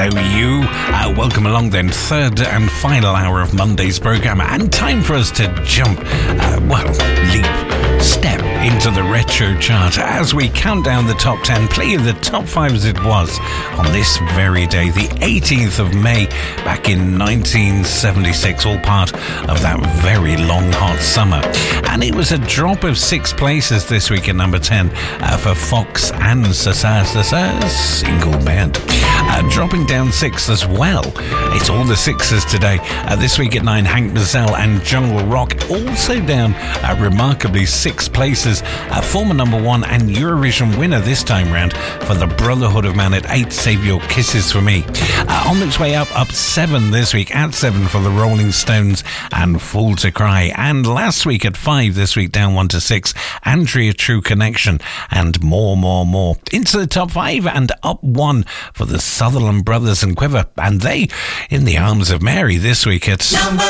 hello you. Welcome along then, third and final hour of Monday's programme, and time for us to jump, step into the retro chart as we count down the top 10, play the top 5 as it was on this very day, the 18th of May, back in 1976, all part of that very long hot summer. And it was a drop of 6 places this week at number 10 for Fox and Sasa's Single Bed. Dropping down 6 as well. It's all the 6s today. This week at 9, Hank Mazzell and Jungle Rock, also down remarkably 6 places. Former number 1 and Eurovision winner this time round for the Brotherhood of Man at 8, Save Your Kisses for Me. On its way up 7 this week, at 7 for the Rolling Stones and Fool to Cry. And last week at 5, this week down 1 to 6, Andrea True Connection and more. Into the top 5 and up 1 for the Sutherland Brothers and Quiver. And they, In the Arms of Mary, this week at...